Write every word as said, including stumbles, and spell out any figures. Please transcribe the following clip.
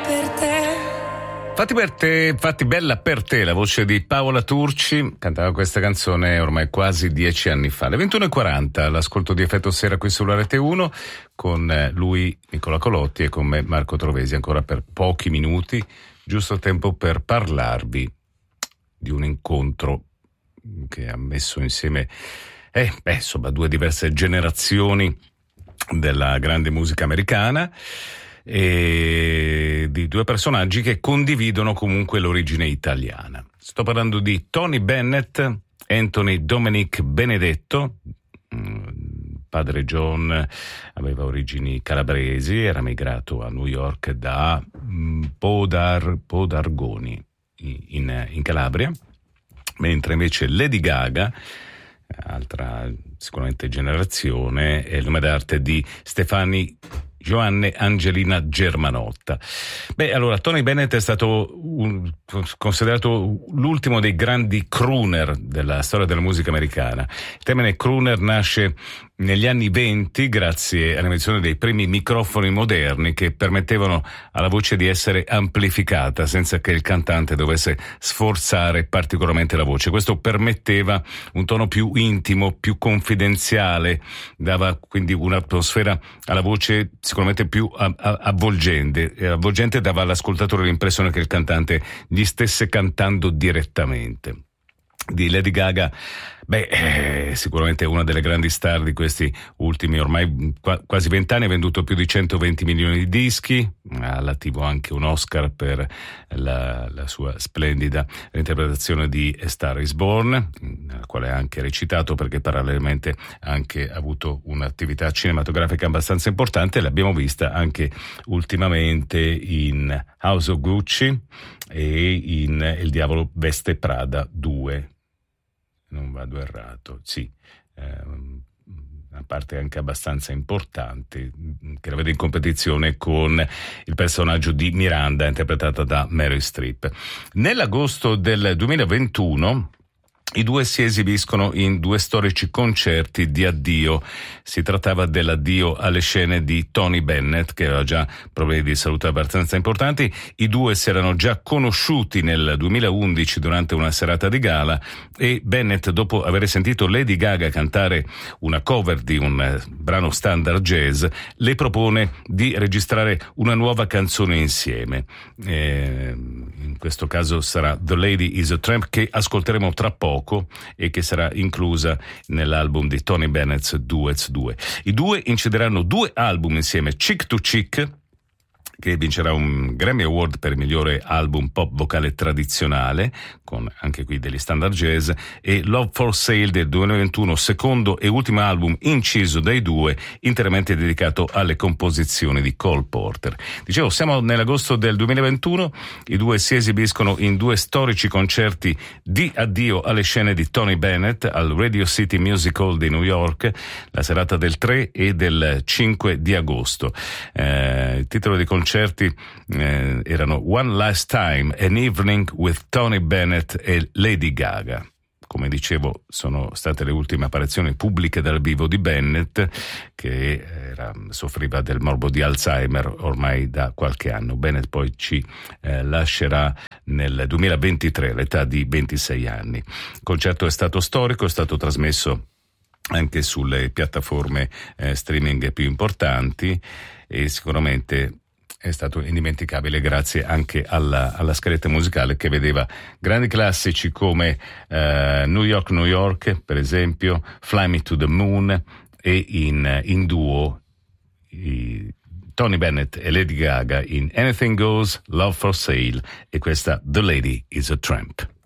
per te. Fatti per te, fatti bella per te, la voce di Paola Turci, cantava questa canzone ormai quasi dieci anni fa. Le ventuno e quaranta, l'ascolto di Effetto Sera qui sulla Rete uno, con lui Nicola Colotti e con me Marco Trovesi, ancora per pochi minuti, giusto tempo per parlarvi di un incontro che ha messo insieme, eh, beh, insomma, due diverse generazioni della grande musica americana, e di due personaggi che condividono comunque l'origine italiana. Sto parlando di Tony Bennett, Anthony Dominic Benedetto. Padre John aveva origini calabresi, era migrato a New York da Podar, Podargoni in, in Calabria, mentre invece Lady Gaga, altra sicuramente generazione, è il nome d'arte di Stefani Joanne Angelina Germanotta. Beh, allora, Tony Bennett è stato un, considerato l'ultimo dei grandi crooner della storia della musica americana. Il termine crooner nasce negli anni venti grazie all'invenzione dei primi microfoni moderni che permettevano alla voce di essere amplificata senza che il cantante dovesse sforzare particolarmente la voce. Questo permetteva un tono più intimo, più confidenziale, dava quindi un'atmosfera alla voce sicuramente più avvolgente, avvolgente, dava all'ascoltatore l'impressione che il cantante gli stesse cantando direttamente. Di Lady Gaga, beh, eh, sicuramente una delle grandi star di questi ultimi ormai qua, quasi vent'anni, ha venduto più di centoventi milioni di dischi, ha all'attivo anche un Oscar per la, la sua splendida interpretazione di A Star is Born, nella quale ha anche recitato, perché parallelamente ha anche avuto un'attività cinematografica abbastanza importante. L'abbiamo vista anche ultimamente in House of Gucci e in Il diavolo veste Prada due. Non vado errato, sì, eh, una parte anche abbastanza importante, che la vede in competizione con il personaggio di Miranda, interpretata da Meryl Streep. Nell'agosto del duemilaventuno i due si esibiscono in due storici concerti di addio. Si trattava dell'addio alle scene di Tony Bennett, che aveva già problemi di salute abbastanza importanti. I due si erano già conosciuti nel duemilaundici durante una serata di gala, e Bennett, dopo aver sentito Lady Gaga cantare una cover di un brano standard jazz, le propone di registrare una nuova canzone insieme. E in questo caso sarà The Lady is a Tramp, che ascolteremo tra poco e che sarà inclusa nell'album di Tony Bennett's Duets due. I due incideranno due album insieme, Chick to Chick, che vincerà un Grammy Award per il migliore album pop vocale tradizionale, con anche qui degli standard jazz, e Love for Sale del duemilaventuno, secondo e ultimo album inciso dai due, interamente dedicato alle composizioni di Cole Porter. Dicevo, siamo nell'agosto del duemilaventuno, i due si esibiscono in due storici concerti di addio alle scene di Tony Bennett al Radio City Music Hall di New York, la serata del tre e del cinque di agosto. Eh, il titolo di concerti eh, erano One Last Time, An Evening with Tony Bennett e Lady Gaga. Come dicevo, sono state le ultime apparizioni pubbliche dal vivo di Bennett, che era, soffriva del morbo di Alzheimer ormai da qualche anno. Bennett poi ci eh, lascerà nel duemilaventitré, all'età di ventisei anni. Il concerto è stato storico, è stato trasmesso anche sulle piattaforme eh, streaming più importanti, e sicuramente è stato indimenticabile grazie anche alla, alla scaletta musicale, che vedeva grandi classici come uh, New York, New York, per esempio, Fly Me to the Moon, e in, in duo i Tony Bennett e Lady Gaga in Anything Goes, Love for Sale, e questa The Lady is a Tramp.